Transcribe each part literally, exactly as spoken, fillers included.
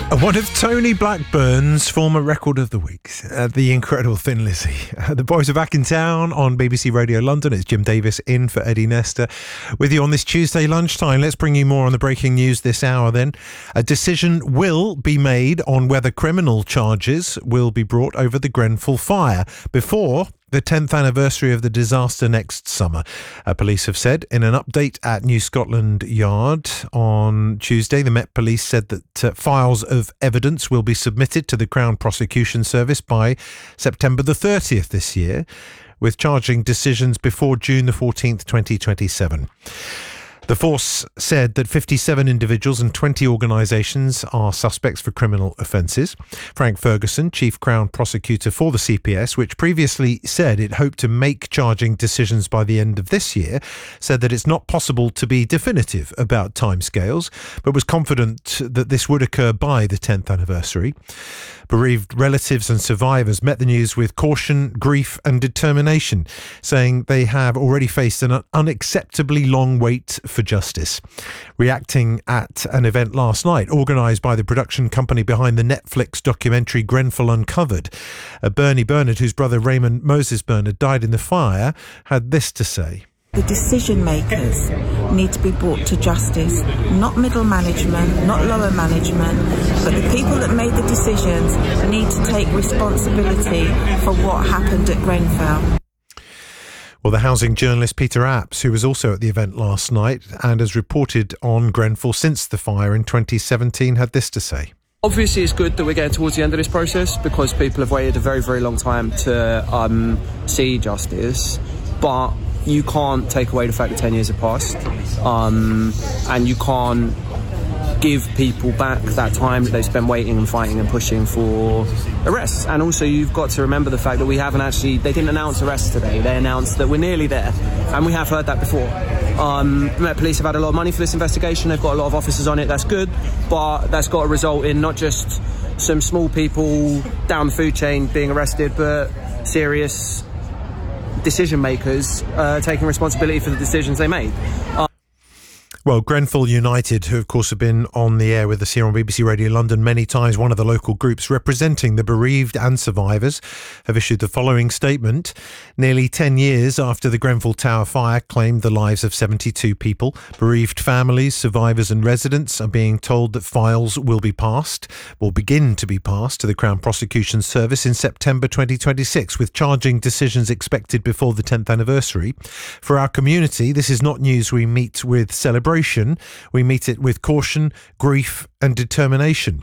One of Tony Blackburn's former record of the week, uh, the incredible Thin Lizzy. Uh, the boys are back in town on B B C Radio London. It's Jim Davis in for Eddie Nestor with you on this Tuesday lunchtime. Let's bring you more on the breaking news this hour then. A decision will be made on whether criminal charges will be brought over the Grenfell fire before the tenth anniversary of the disaster next summer. Uh, police have said in an update at New Scotland Yard on Tuesday, the Met Police said that uh, files of evidence will be submitted to the Crown Prosecution Service by September the thirtieth this year, with charging decisions before June the fourteenth, twenty twenty-seven. The force said that fifty-seven individuals and twenty organisations are suspects for criminal offences. Frank Ferguson, Chief Crown Prosecutor for the C P S, which previously said it hoped to make charging decisions by the end of this year, said that it's not possible to be definitive about timescales, but was confident that this would occur by the tenth anniversary. Bereaved relatives and survivors met the news with caution, grief and determination, saying they have already faced an unacceptably long wait for justice. Reacting at an event last night organised by the production company behind the Netflix documentary Grenfell Uncovered, uh, Bernie Bernard, whose brother Raymond Moses Bernard died in the fire, had this to say. The decision makers need to be brought to justice, not middle management, not lower management, but the people that made the decisions need to take responsibility for what happened at Grenfell. Well, the housing journalist Peter Apps, who was also at the event last night and has reported on Grenfell since the fire in twenty seventeen, had this to say. Obviously, it's good that we're getting towards the end of this process because people have waited a very, very long time to um, see justice, but you can't take away the fact that ten years have passed, um, and you can't give people back that time that they've spent waiting and fighting and pushing for arrests. And also you've got to remember the fact that we haven't actually, they didn't announce arrests today, they announced that we're nearly there, and we have heard that before. Um, the Met Police have had a lot of money for this investigation, they've got a lot of officers on it, that's good, but that's got to result in not just some small people down the food chain being arrested, but serious decision makers uh, taking responsibility for the decisions they made. Uh, Well, Grenfell United, who of course have been on the air with us here on B B C Radio London many times, one of the local groups representing the bereaved and survivors, have issued the following statement. Nearly ten years after the Grenfell Tower fire claimed the lives of seventy-two people, bereaved families, survivors and residents are being told that files will be passed, will begin to be passed to the Crown Prosecution Service in September twenty twenty-six, with charging decisions expected before the tenth anniversary. For our community, this is not news we meet with celebration. We meet it with caution, grief and determination.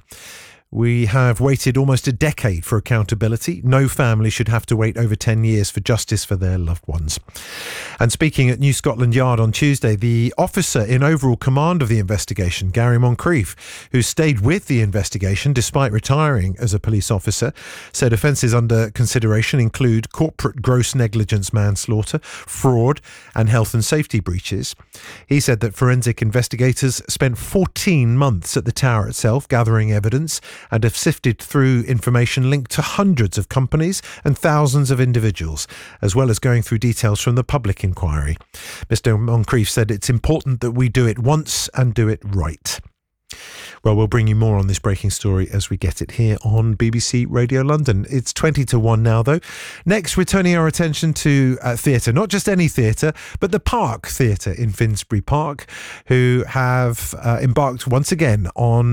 We have waited almost a decade for accountability. No family should have to wait over ten years for justice for their loved ones. And speaking at New Scotland Yard on Tuesday, the officer in overall command of the investigation, Gary Moncrief, who stayed with the investigation despite retiring as a police officer, said offences under consideration include corporate gross negligence manslaughter, fraud and health and safety breaches. He said that forensic investigators spent fourteen months at the tower itself gathering evidence and have sifted through information linked to hundreds of companies and thousands of individuals, as well as going through details from the public inquiry. Mister Moncrief said it's important that we do it once and do it right. Well, we'll bring you more on this breaking story as we get it here on B B C Radio London. It's twenty to one now, though. Next, we're turning our attention to uh, theatre, not just any theatre, but the Park Theatre in Finsbury Park, who have uh, embarked once again on